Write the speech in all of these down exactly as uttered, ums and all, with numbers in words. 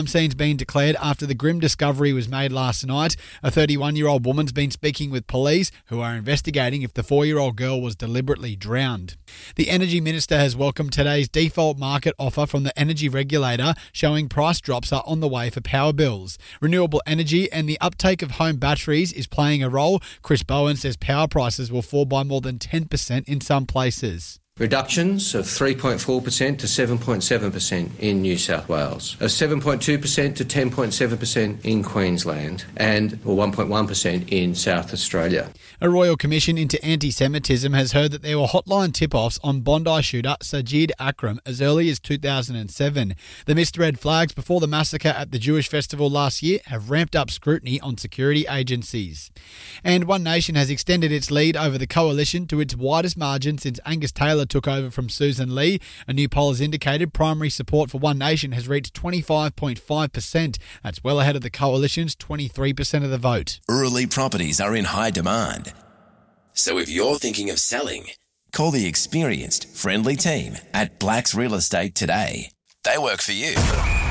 scene's been declared after the grim discovery was made last night. A thirty-one-year-old woman's been speaking with police who are investigating if the four-year-old girl was deliberately drowned. The Energy Minister has welcomed today's default market offer from the energy regulator, showing price drops are on the way for power bills. Renewable energy and the uptake of home batteries is playing a role. Chris Bowen says power prices will fall by more than ten percent in some places. Reductions of three point four percent to seven point seven percent in New South Wales, of seven point two percent to ten point seven percent in Queensland, and or one point one percent in South Australia. A Royal Commission into Anti-Semitism has heard that there were hotline tip-offs on Bondi shooter Sajid Akram as early as two thousand seven. The missed red flags before the massacre at the Jewish festival last year have ramped up scrutiny on security agencies. And One Nation has extended its lead over the coalition to its widest margin since Angus Taylor took over from Susan Lee. A new poll has indicated primary support for One Nation has reached twenty-five point five percent. That's well ahead of the coalition's twenty-three percent of the vote. Early properties are in high demand. So if you're thinking of selling, call the experienced, friendly team at Blacks Real Estate today. They work for you.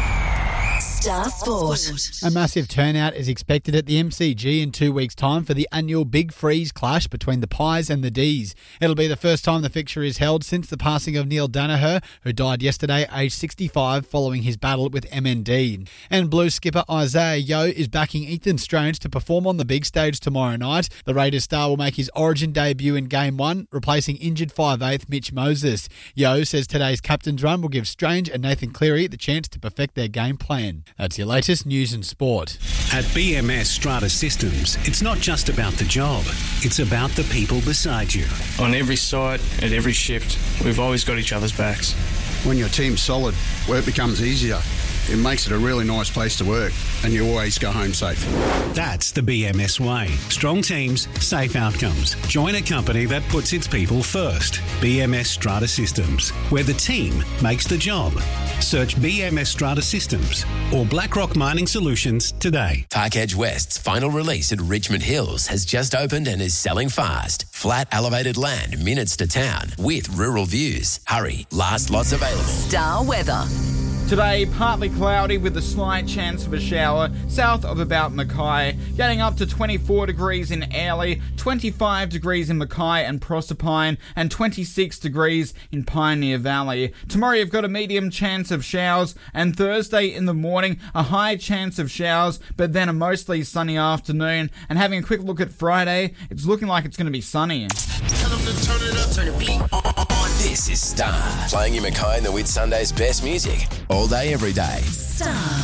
Star Sport. A massive turnout is expected at the M C G in two weeks' time for the annual Big Freeze clash between the Pies and the D's. It'll be the first time the fixture is held since the passing of Neil Danaher, who died yesterday aged sixty-five following his battle with M N D. And Blues skipper Isaiah Yeo is backing Ethan Strange to perform on the big stage tomorrow night. The Raiders star will make his Origin debut in Game one, replacing injured five eighth Mitch Moses. Yeo says today's captain's run will give Strange and Nathan Cleary the chance to perfect their game plan. That's your latest news and sport. At B M S Strata Systems, it's not just about the job, it's about the people beside you. On every site, at every shift, we've always got each other's backs. When your team's solid, work becomes easier. It makes it a really nice place to work, and you always go home safe. That's the B M S way. Strong teams, safe outcomes. Join a company that puts its people first. B M S Strata Systems, where the team makes the job. Search B M S Strata Systems or BlackRock Mining Solutions today. Park Edge West's final release at Richmond Hills has just opened and is selling fast. Flat elevated land minutes to town with rural views. Hurry, last lots available. Star Weather. Today, partly cloudy with a slight chance of a shower south of about Mackay, getting up to twenty-four degrees in Airlie, twenty-five degrees in Mackay and Proserpine, and twenty-six degrees in Pioneer Valley. Tomorrow you've got a medium chance of showers, and Thursday in the morning a high chance of showers, but then a mostly sunny afternoon. And having a quick look at Friday, it's looking like it's going to be sunny. Tell them to turn it up, turn the beat on. This is Star, playing you Mackay and the Whit Sunday's best music all day, every day. Star.